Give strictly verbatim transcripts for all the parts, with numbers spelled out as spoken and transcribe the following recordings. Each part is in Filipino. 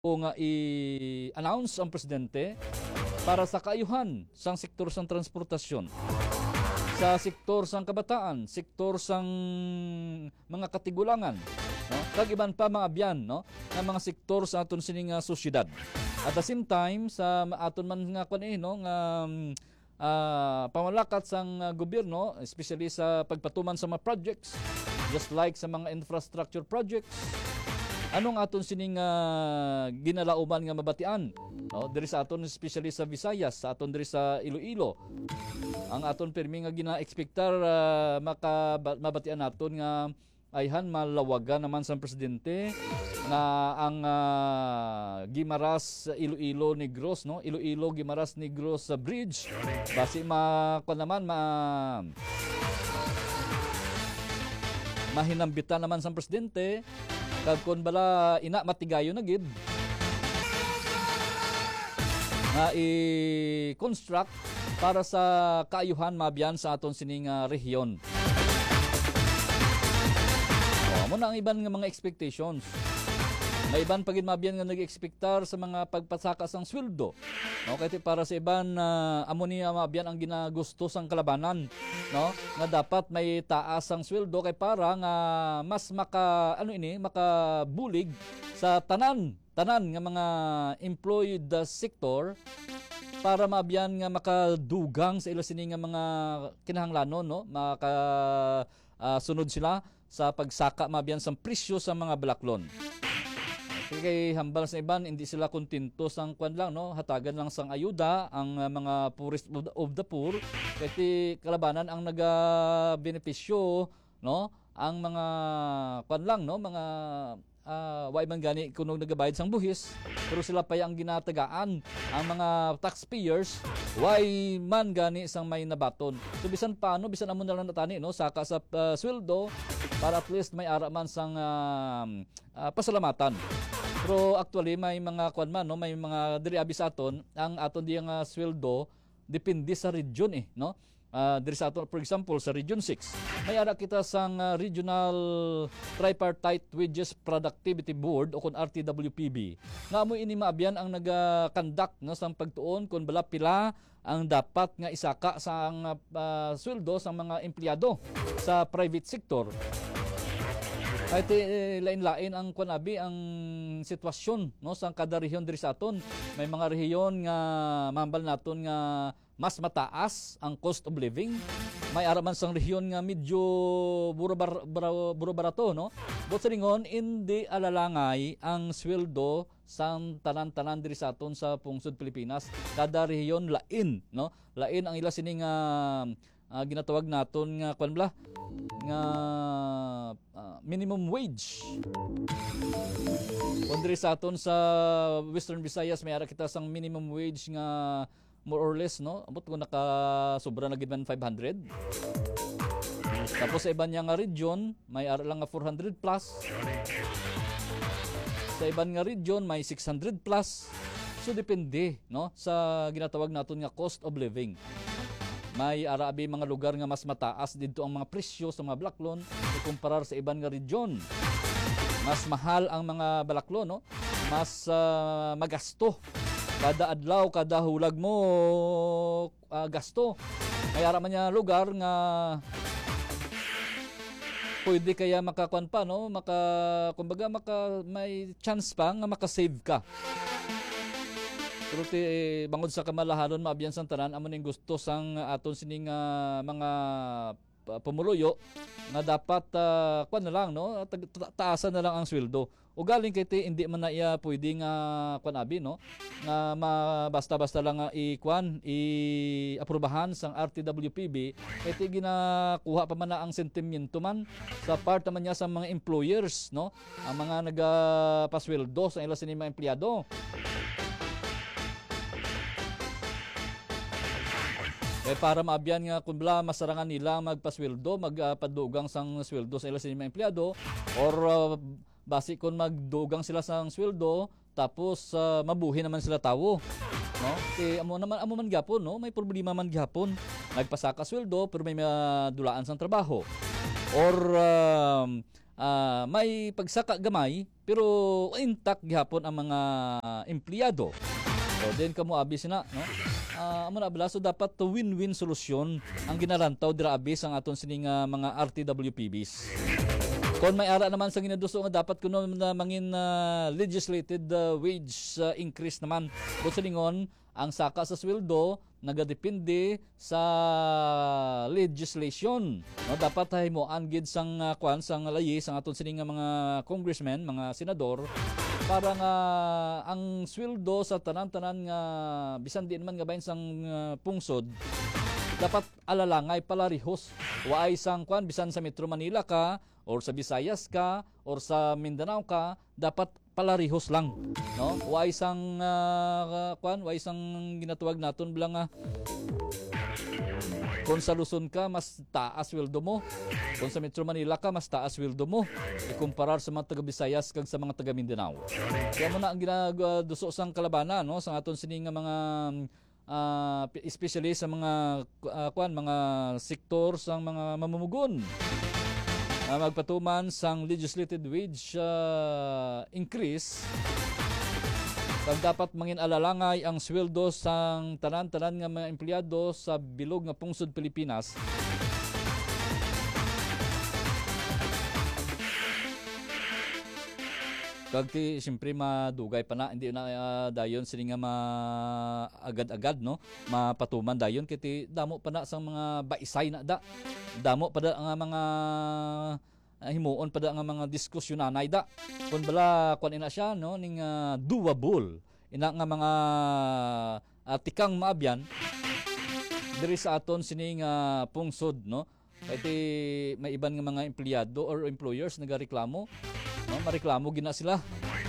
o nga i-announce ang presidente para sa kaayuhan sang sektor sang transportasyon, sa sektor sang kabataan, sektor sang mga katigulangan, no? Kag iban pa mga abyan, no, nga mga sektor sa aton sining uh, sosyedad. At the same time sa aton man nga kun eh, no, nga uh, pamalakat sang uh, gobyerno, especially sa pagpatuman sa mga projects, just like sa mga infrastructure projects. Anong aton sining uh, ginalauman nga mabatian, no, diri sa aton especially sa Visayas, sa aton diri sa Iloilo. Ang aton permi nga gina-expectar uh, maka mabatian naton nga ayhan malawagan naman sa presidente nga ang uh, Guimaras Iloilo Negros, no, Iloilo Guimaras Negros uh, bridge basi ma kun naman ma mahinambitan naman sa presidente kag kun bala ina matigayo na gid nga i-construct para sa kaayuhan mabyan sa aton sining uh, rehiyon. O, mo na ang iban nga mga expectations. May iban pagid mabyan nga nag-expectar sa mga pagpasaka sang sweldo. No, kay para sa iban uh, amo niya mabyan ang ginagusto sang kalabanan, no, nga dapat may taas ang sweldo kay para nga mas maka ano ini makabulig sa tanan tanan nga mga employed uh, sector para mabyan nga makadugang sa ilo sini nga mga kinahanglanon, no, maka uh, sunod sila sa pagsaka mabyan sang presyo sa mga balaklon. Kay hambal sa iban hindi sila kontento sang kwan lang, no, hatagan lang sang ayuda ang uh, mga poorest of the poor kay kalabanan ang naga-benepisyo, no, ang mga kwan lang, no, mga uh, way man gani kuno nagabayad sang buhis pero sila pa ang ginatagaan ang mga taxpayers way man gani sang may nabaton. So bisan paano bisan amo na lang natani, no, saka sa uh, sweldo para at least may ara man sang uh, uh, pasalamatan. Pero actually may mga kwan man, no, may mga diri abi sa aton ang aton diyang uh, sweldo depende sa region eh, no. Uh, diri sa aton for example sa Region six may ara kita sang uh, Regional Tripartite Wages Productivity Board o kun R T W P B nga amo ini maabyan ang naga-conduct, no, sang pagtuon kun bala pila ang dapat nga isaka sang uh, sweldo sa mga empleyado sa private sector. Kahit eh, lain-lain ang kunabi ang sitwasyon, no, sa kada rehiyon diri sa aton. May mga rehiyon nga mambal naton nga mas mataas ang cost of living. May araman sang rehiyon nga medyo buro bar, bar, buro barato, no. But sa ringon hindi alalangay ang sweldo sang tanan-tanan diri sa aton sa pungsod Pilipinas. Kada rehiyon lain, no. Lain ang ila sining uh, uh, ginatawag naton nga kwan bla nga uh, minimum wage. Kundri sa aton sa Western Visayas may ara kita sang minimum wage nga more or less, no, abot ko naka sobra na gid man five hundred. Tapos sa iban niya nga region may ara lang nga four hundred plus. Sa iban nga region may six hundred plus. So depende, no, sa ginatawag naton nga cost of living. May arabi mga lugar nga mas mataas dito ang mga presyo sa mga balaklon ikumparar sa iban nga region. Mas mahal ang mga balaklon, no? Mas uh, magasto. Kada adlaw, kada hulag mo uh, gasto. May ara man niya lugar nga pwede kaya makakuan pa, no? Maka kumbaga maka may chance pa nga maka-save ka. Pero ti eh, bangod sa kamalahanon maabyan sang tanan amo ning gusto sang aton sining uh, mga uh, pumuluyo nga dapat uh, kuan na lang, no, ta- taasan na lang ang sweldo. O galing kay ti hindi man na iya pwede nga kuan abi, no, nga basta-basta lang nga i-kuan i-aprobahan sang R T W P B kay ti ginakuha pa man na ang sentimento man sa part naman niya sa mga employers, no, ang mga nagapasweldo sa ila sining mga empleyado. Eh para maabyan nga kung bala masarangan nila magpasweldo, magpadugang uh, sang sweldo sa ila sa mga empleyado or uh, basi kung magdugang sila sang sweldo tapos uh, mabuhi naman sila tawo, no? Eh amo naman amo man gyapon, no, may problema man gyapon. Nagpasaka sweldo pero may madulaan sang trabaho. Or uh, ah, may pagsaka gamay pero intact gihapon ang mga empleyado. So then kamo abi sina no. Ah, amo na abala so dapat to win-win solusyon ang ginalantaw dira abi sang aton sining ah, mga R T W P Bs. Kung may ara naman sa ginaduso nga dapat kuno na mangin uh, legislated uh, wage uh, increase naman. But sa lingon, ang saka sa sweldo nagadepende sa legislation. No, dapat himuan gid sang uh, kwan sang layi sang aton sining nga mga congressmen, mga senador para nga ang sweldo sa tanan-tanan nga bisan di naman nga bahin sang uh, pungsod dapat alalangay palarihos. Waay sang kwan bisan sa Metro Manila ka or sa Visayas ka or sa Mindanao ka dapat palarihos lang, no? Waay sang uh, kwan, waay sang ginatuwag naton bilang uh, kung sa Luzon ka mas taas sweldo mo, kung sa Metro Manila ka mas taas sweldo mo ikumparar sa mga taga Visayas kag sa mga taga Mindanao. Kaya mo na ang ginaduso sang kalabana no sa aton sining nga mga uh, especially sa mga uh, kwan mga sektor sang mga mamumugon. Uh, magpatuman sang legislated wage uh, increase kag dapat mangin alalangay ang sweldo sang tanan-tanan nga mga empleyado sa bilog nga pungsod Pilipinas. Kag ti siyempre madugay pa na hindi na uh, dayon sini nga maagad-agad no mapatuman dayon kiti damo pa na sang mga baisay na da damo pa da nga mga uh, himuon pa da nga mga diskusyonanay da kun bala kun ina siya no ning uh, doable ina nga mga uh, tikang maabyan diri sa aton sini nga pungsod no kay ti may iban nga mga empleyado or employers nagareklamo. No, mareklamo gina sila.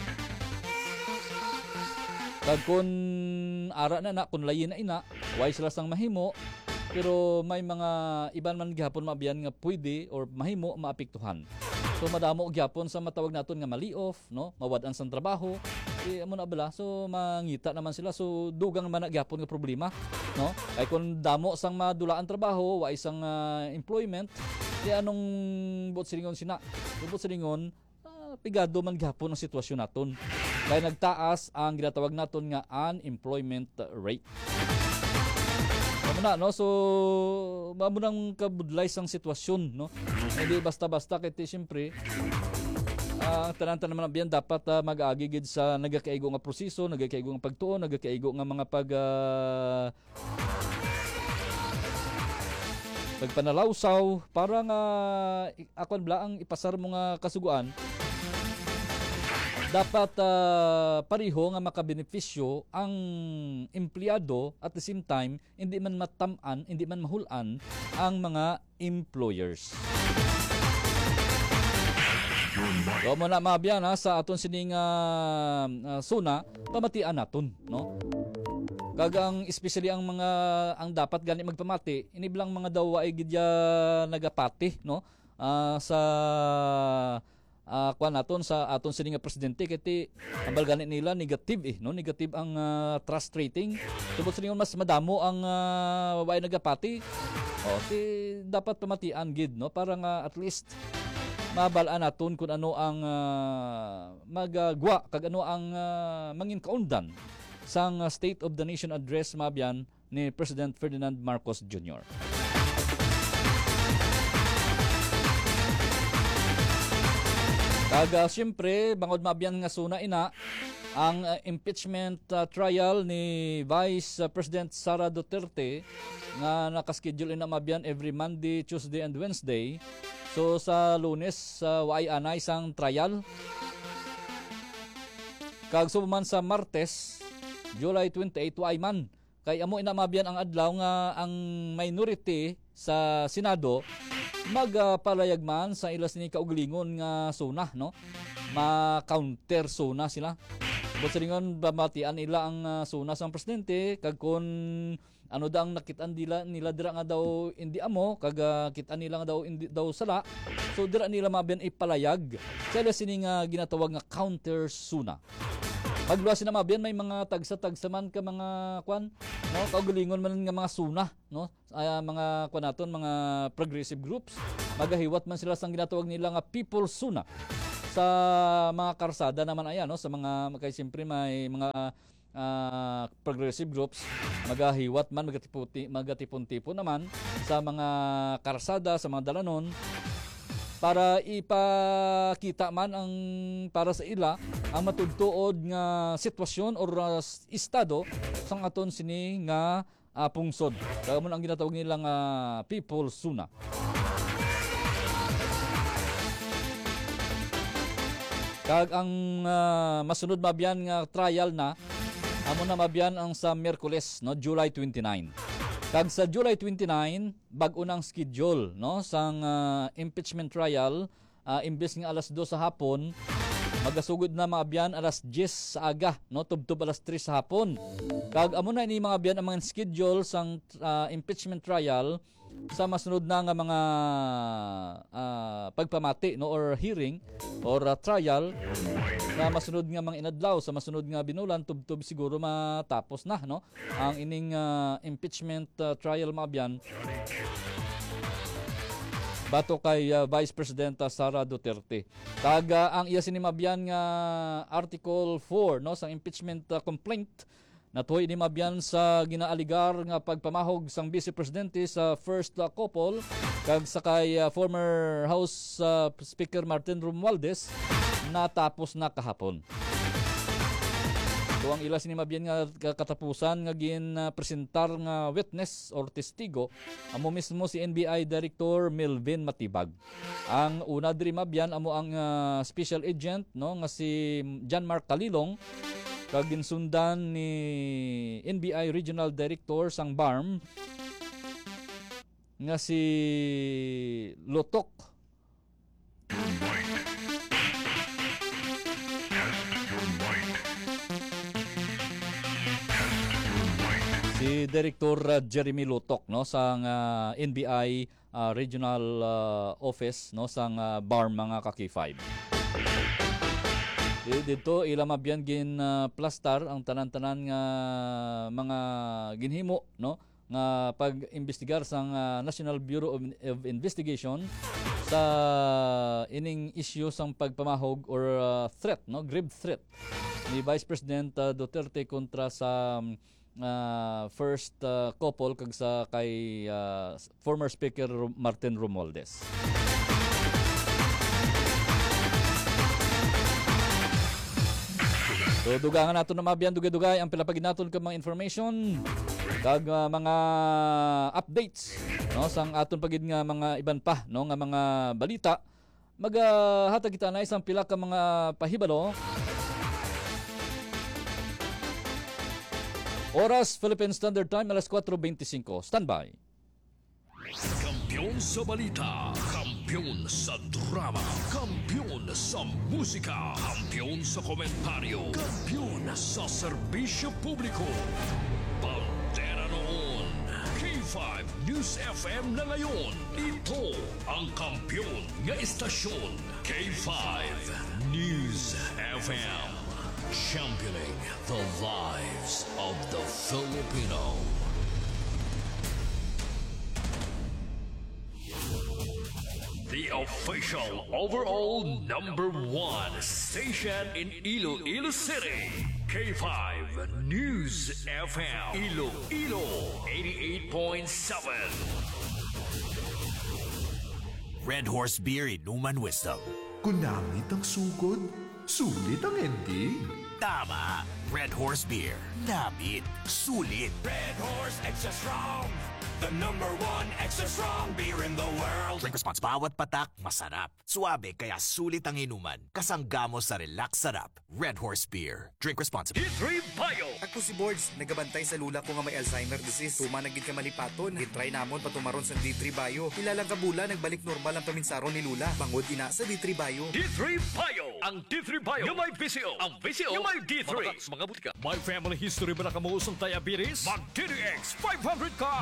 Kag kun ara na na kun layin na ina, way sila sang mahimo, pero may mga iban man gihapon mabiyan nga pwede or mahimo maapektuhan. So madamo gyapon sa matawag naton nga mali-off, no, mawad-an sang trabaho. Eh amo na bala, so mangita naman sila, so dugang man na gyapon nga problema, no? Kay kun damo sang madulaan trabaho, way sang uh, employment, di anong bot silingon sina? Bot silingon pigado man gihapon ang sitwasyon naton. Kaya nagtaas ang ginatawag naton nga unemployment rate. Ano na no? So mamo nang kabudlay sang sitwasyon no. Hindi basta-basta kay siyempre ang uh, tanan-tanan naman biyan dapat uh, mag-agi gid sa nagakaigo nga proseso, nagakaigo nga pagtuon, nagakaigo nga mga pag uh, pagpanalawsaw para nga akon bla ang ipasar mo nga kasuguan. Dapat uh, pariho nga makabenepisyo ang empleyado at the same time hindi man mataman, hindi man mahulan ang mga employers. So mo na mabyan ha, sa aton sining uh, uh, suna pamatian naton no. Kagang especially ang mga ang dapat gani magpamati iniblang mga daw ay gidya nagapati no uh, sa uh, kuan naton sa aton sining nga presidente kiti ambal gani nila negative eh no negative ang uh, trust rating tubod sa mas madamo ang uh, way nagapati o ti dapat pamatian gid no para nga at least mabalaan naton kung ano ang uh, magagwa kag ano ang uh, mangin kaundan sang uh, State of the Nation Address mabyan ni President Ferdinand Marcos Junior Kaga siyempre, bangod mabyan nga suna ina, ang uh, impeachment uh, trial ni Vice uh, President Sara Duterte nga nakaschedule ina mabyan every Monday, Tuesday, and Wednesday. So sa Lunes, uh, waay anay sang trial. Kag suman sa Martes, July twenty-eighth, waay man. Kay amo ina mabyan ang adlaw nga ang minority sa Senado magpalayag uh, man sa ilas ni kaugalingon nga suna no ma-counter suna sila but salingon bamatian nila ang uh, suna sang presidente kag kun ano daw ang nakitaan nila nila dira nga daw hindi amo kag uh, kitaan nila nga daw hindi daw sala so dira nila mabiyan ipalayag sa ilas ni nga ginatawag nga counter suna. Pagluwas na mabiyan may mga tagsa-tagsa man ka mga kwan no kaugalingon man nga mga suna no uh, mga kwan naton mga progressive groups magahiwat man sila sang ginatawag nila nga people suna sa mga karsada naman ayan, no, sa mga kay siyempre may mga uh, progressive groups magahiwat man magatiputi magatipon-tipon naman sa mga karsada, sa mga dalanon para ipakita man ang para sa ila ang matudtuod nga sitwasyon or uh, estado sang aton sini nga uh, pungsod. Kaya mo ang ginatawag nilang uh, people suna. Kag ang uh, masunod mabiyan nga trial na amo na mabiyan ang sa Miyerkules, no, July twenty-nine. Kag sa July twenty-nine bag-o nang schedule, no, sang uh, impeachment trial, uh, imbes nga alas dos sa hapon magasugod na mabiyan alas diyes sa aga, no, tubtob alas tres sa hapon. Kag amo na ini mga biyan ang mga schedule sang uh, impeachment trial sa masunod na nga mga uh, pagpamati, no, or hearing or uh, trial na masunod nga mga inadlaw sa masunod nga binulan tubtob siguro matapos na, no, ang ining uh, impeachment uh, trial mabiyan bato kay uh, Vice President Sara Duterte. Taga ang iya sinimabyan nga Article four, no, sa impeachment uh, complaint natuhoy ini mabyan sa ginaaligar nga pagpamahog sang Vice Presidente sa first uh, couple kag sa kay uh, former House uh, Speaker Martin Romualdez natapos na kahapon. So ang ila sinimabyan nga katapusan nga gin uh, presentar nga witness or testigo amo mismo si N B I Director Melvin Matibag. Ang una diri mabyan amo ang uh, special agent, no, nga si John Mark Calilong kag ginsundan ni N B I Regional Director sang B A R M nga si Lotok. Si Director uh, Jeremy Lotok, no, sang uh, N B I uh, Regional uh, Office, no, sang uh, B A R M mga ka-K five. Dito ila mabyan gin uh, plastar ang tanan-tanan nga mga ginhimo, no, nga pag-imbestigar sang uh, National Bureau of, of Investigation sa ining issue sang pagpamahog or uh, threat, no, grave threat ni Vice President uh, Duterte kontra sa uh, first uh, couple kag sa kay uh, former Speaker Martin Romualdez. So dugangan nato na mabiyan dugay-dugay ang pilapagin naton kag mga information kag uh, mga updates, no, sang aton pagid nga mga iban pa, no, nga mga balita magahatag kita na isang pila ka mga pahibalo. Oras Philippine Standard Time alas kwatro bentisinko. Standby. Kampiyon sa balita, kampiyon sa drama, kampiyon sa musika, kampiyon sa komentaryo, kampiyon sa serbisyo publiko. Pantera noon, K five News F M na ngayon. Ito ang kampiyon nga istasyon, K five News F M. Championing the lives of the Filipino. The official overall number one station in Iloilo City. K five News F M. Iloilo eighty-eight point seven. Red Horse Beer Inuman Wisdom. Kunamit ang sugod, sulit ang ending. Tama. Red Horse Beer. Namit. Sulit. Red Horse Extra Strong, the number one extra strong beer in the world. Drink responsible. Bawat patak, masarap. Suabe, kaya sulit ang inuman. Kasanggamo sa relax sarap. Red Horse Beer. Drink responsibly. D three Bio. Ako si Boards, nagabantay sa lula ko nga may Alzheimer disease. Tuma nagid ka malipaton. Gitry namon patumaron sa D three Bio. Ilalang kabula, nagbalik normal ang paminsaron ni Lula. Bangod ina sa D three Bio. D three Bio. Ang D three Bio. Yung may V C O. Ang V C O. Yung may D three. Matatas mga butika. May family history ba na kamuusong diabetes? Mag D D X five hundred ka. Mataas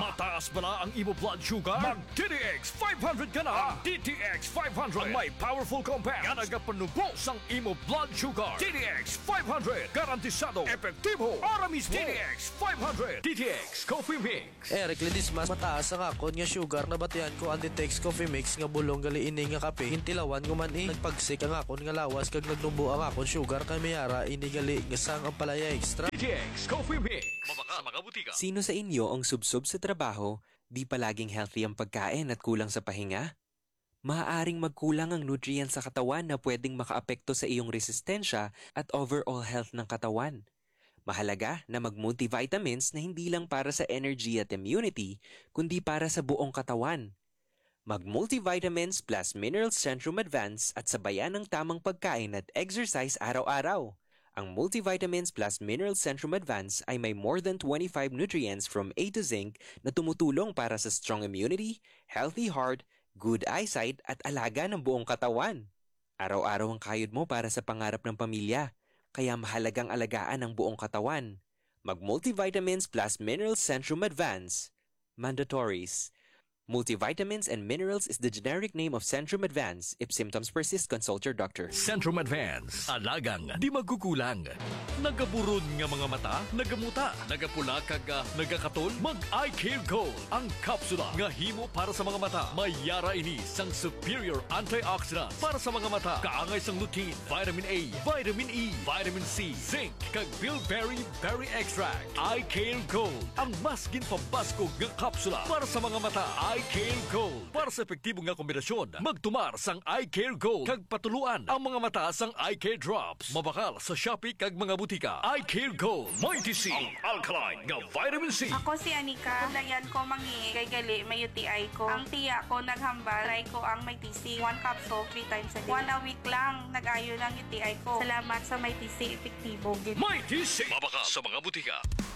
Mataas bala ang imo blood sugar? Mag D T X five hundred ka na! Ang D T X five hundred ang may powerful compound nga nagapanubos ang imo blood sugar. D T X five hundred garantisado, epektibo, aramis. D T X five hundred, D T X Coffee Mix. Eric Ledis mas mataas ang akon nga sugar na batian ko ang Ditex Coffee Mix nga bulong gali ini nga kape. Hintilawan ko man eh. Nagpagsik ang akon nga lawas kag nagnubo ang akon sugar kay mayara ini gali nga sang ang palaya extra. D T X Coffee Mix. Mabaka sa mga butika. Sino sa inyo ang subsob sa trabaho, di palaging healthy ang pagkain at kulang sa pahinga? Maaaring magkulang ang nutrients sa katawan na pwedeng makaapekto sa iyong resistensya at overall health ng katawan. Mahalaga na mag-multivitamins na hindi lang para sa energy at immunity, kundi para sa buong katawan. Mag-multivitamins plus Minerals Centrum Advance at sabayan ng tamang pagkain at exercise araw-araw. Ang Multivitamins plus Minerals Centrum Advance ay may more than twenty-five nutrients from A to zinc na tumutulong para sa strong immunity, healthy heart, good eyesight at alaga ng buong katawan. Araw-araw ang kayod mo para sa pangarap ng pamilya, kaya mahalagang alagaan ang buong katawan. Mag-Multivitamins plus Minerals Centrum Advance. Mandatories. Multivitamins and minerals is the generic name of Centrum Advance. If symptoms persist, consult your doctor. Centrum Advance. Alagang di magkukulang. Nagaburod nga mga mata, nagamuta, nagapula kag uh, nagakatol, mag-Eye Care Gold. Ang kapsula nga himo para sa mga mata. May yara ini sang superior antioxidant para sa mga mata. Kaangay sang lutein, vitamin A, vitamin E, vitamin C, zinc, kag bilberry berry extract. Eye Care Gold. Ang mas ginpambaskog nga kapsula para sa mga mata. Eye Care Gold. Para sa epektibo nga kombinasyon, magtumar sang Eye Care Gold kag patuluan ang mga mata sang Eye Care Drops. Mabakal sa Shopee kag mga butika. Eye Care Gold. Mighty C. Ang alkaline nga vitamin C. Ako si Anika. Dayan ko mangi kay gali may U T I ko. Ang tiya ko naghambal. Try ko ang may T C. One capsule, three times a day. One a week lang. Nag-ayo ng U T I ko. Salamat sa may T C. Epektibo. Mighty C. Mabakal sa mga butika.